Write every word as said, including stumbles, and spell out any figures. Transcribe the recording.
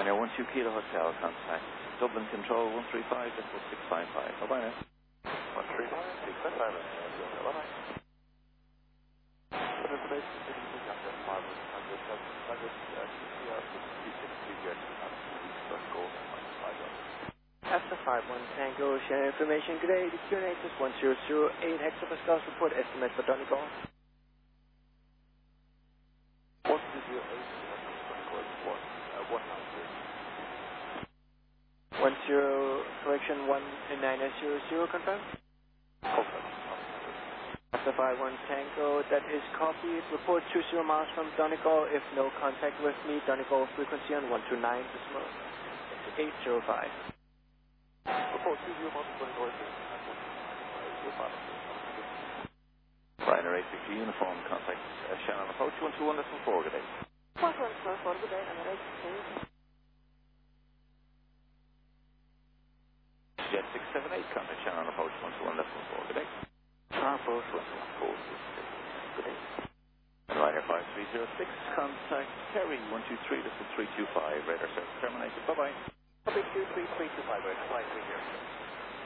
Ryanair one two Kilo Hotel, contact Dublin Control one three five, decimal six five five. Bye-bye now. one three five, six five five, bye-bye. For information, please contact five hundred, five hundred, After five one Tango, share information. Good day, the Q N A is one zero zero eight, Hector Pascal, report estimate for Donegal. one zero eight, one hundred. one zero, correction, one nine zero zero, confirm? Confirm. After five one Tango, that is copied. Report two zero miles from Donegal. If no contact with me, Donegal frequency on one two nine decimal eight zero five. Report two zero miles from Donegal. Ryanair eight six uniform, contact uh, Shannon approach one two one decimal four, good day. one one four four, good day, and eight six. Jet six seven eight, contact Shannon approach one two one decimal four, good day. Approach one two one four, good day. And Ryanair five three zero six, contact Terry one two three decimal three two five, radar service terminated, bye-bye. Copy two three three two five, right, flight three zero.